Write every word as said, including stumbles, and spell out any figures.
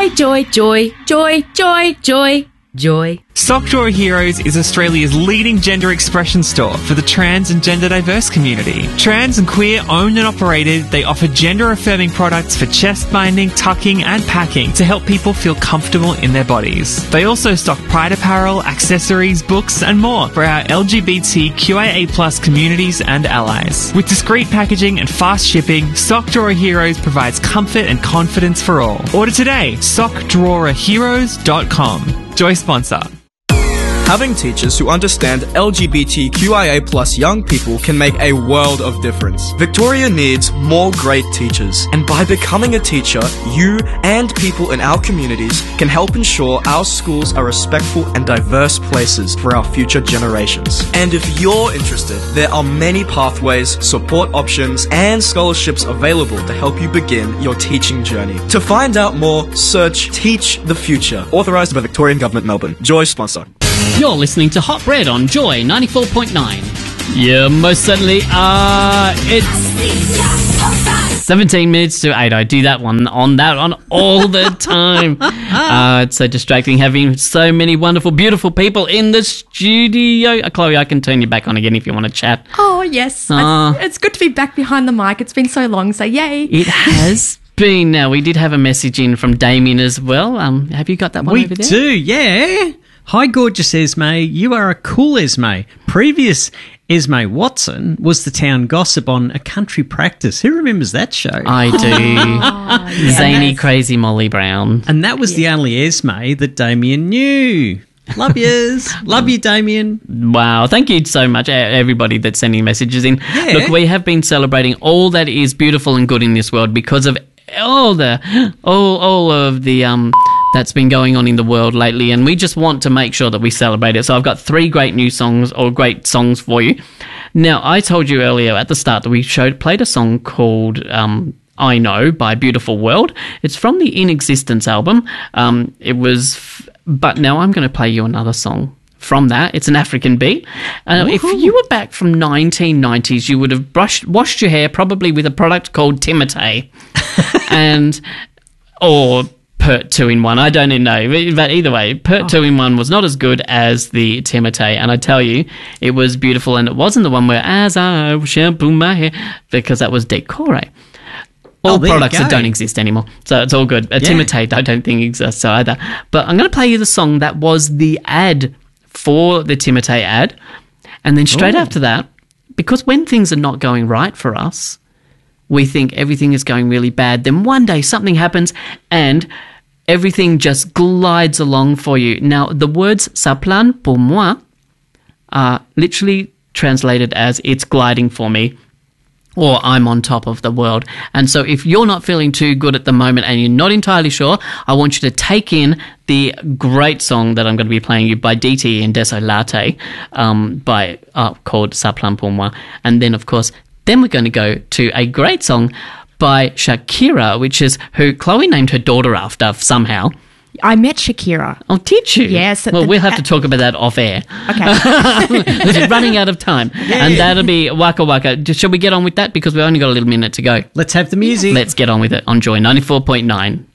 Joy, joy, joy, joy, joy, joy, joy. Sock Drawer Heroes is Australia's leading gender expression store for the trans and gender diverse community. Trans and queer owned and operated, they offer gender affirming products for chest binding, tucking and packing to help people feel comfortable in their bodies. They also stock pride apparel, accessories, books and more for our L G B T Q I A plus communities and allies. With discreet packaging and fast shipping, Sock Drawer Heroes provides comfort and confidence for all. Order today, sock drawer heroes dot com. Joy sponsor. Having teachers who understand L G B T Q I A plus young people can make a world of difference. Victoria needs more great teachers, and by becoming a teacher, you and people in our communities can help ensure our schools are respectful and diverse places for our future generations. And if you're interested, there are many pathways, support options, and scholarships available to help you begin your teaching journey. To find out more, search Teach the Future, authorised by Victorian Government Melbourne. Joy sponsor. You're listening to Hot Bread on Joy ninety-four point nine. You most certainly are. It's seventeen minutes to eight. I do that one on that one all the time. Uh, it's so distracting having so many wonderful, beautiful people in the studio. Uh, Chloe, I can turn you back on again if you want to chat. Oh, yes. Uh, it's, it's good to be back behind the mic. It's been so long, so yay. It has been. Now, we did have a message in from Damien as well. Um, have you got that one we over there? We do, yeah. Hi, gorgeous Esme. You are a cool Esme. Previous Esme Watson was the town gossip on A Country Practice. Who remembers that show? I do. Oh, yes. Zany, crazy Molly Brown. And that was yeah. the only Esme that Damien knew. Love yous. Love you, Damien. Wow. Thank you so much, everybody that's sending messages in. Yeah. Look, we have been celebrating all that is beautiful and good in this world because of all the, all, all of the, um, that's been going on in the world lately, and we just want to make sure that we celebrate it. So I've got three great new songs, or great songs for you. Now, I told you earlier at the start that we showed played a song called um, I Know by Beautiful World. It's from the In Existence album. Um, it was, f- but now I'm going to play you another song from that. It's an African beat. Uh, if you were back from nineteen nineties, you would have brushed, washed your hair probably with a product called Timotei, and or Pert two in one. I don't even know. But either way, Pert oh. two in one was not as good as the Timotei. And I tell you, it was beautiful. And it wasn't the one where, as I shampoo my hair, because that was Decore. All oh, products that don't exist anymore. So it's all good. A yeah. Timotei, I don't think exists either. But I'm going to play you the song that was the ad for the Timotei ad. And then straight Ooh. after that, because when things are not going right for us, we think everything is going really bad. Then one day something happens and everything just glides along for you. Now, the words "ça plane pour moi" are literally translated as "it's gliding for me," or "I'm on top of the world." And so if you're not feeling too good at the moment and you're not entirely sure, I want you to take in the great song that I'm going to be playing you by D T and Desolate, um, by, uh, called "ça plane pour moi." And then, of course, then we're going to go to a great song by Shakira, which is who Chloe named her daughter after somehow. I met Shakira. Oh, did you? Yes. Well, we'll have to talk about that off air. Okay. We're running out of time. Yeah. And that'll be Waka Waka. Shall we get on with that? Because we've only got a little minute to go. Let's have the music. Let's get on with it on Joy ninety-four point nine.